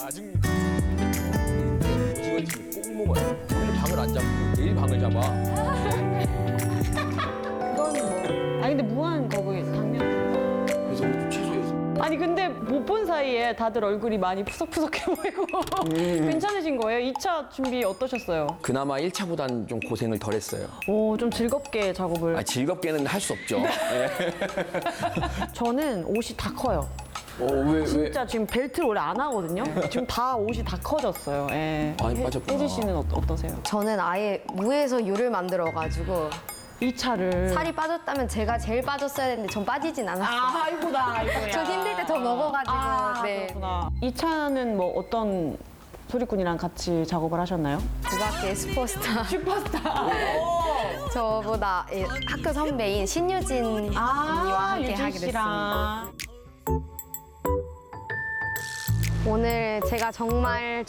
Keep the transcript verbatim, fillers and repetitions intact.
짜증. 오징어 튀김 꼭 먹어요. 오늘 방을 안 잡고 내일 방을 잡아. 그거는 뭐. 아니 근데 무한 거기 당면. 그래서 우리 최소였어. 아니 근데 못 본 사이에 다들 얼굴이 많이 푸석푸석해 보이고 괜찮으신 거예요? 이 차 준비 어떠셨어요? 그나마 일 차보단 좀 고생을 덜 했어요. 오, 좀 즐겁게 작업을. 아, 즐겁게는 할 수 없죠. 네. 저는 옷이 다 커요. 어, 왜, 왜? 진짜 지금 벨트를 원래 안 하거든요. 지금 다 옷이 다 커졌어요. 예. 많이 빠졌구나. 혜지 씨는 어, 어떠세요? 저는 아예 무에서 유를 만들어가지고 이 차를 살이 빠졌다면 제가 제일 빠졌어야 되는데 전 빠지진 않았어요. 아, 아이고다, 아이고야. 저 힘들 때 더 먹어가지고. 아, 네. 그렇구나. 이 차는 뭐 어떤 소리꾼이랑 같이 작업을 하셨나요? 국악계 슈퍼스타. 슈퍼스타. 저보다 예, 학교 선배인 신유진 언니와 함께 하게 됐습니다. 오늘 제가 정말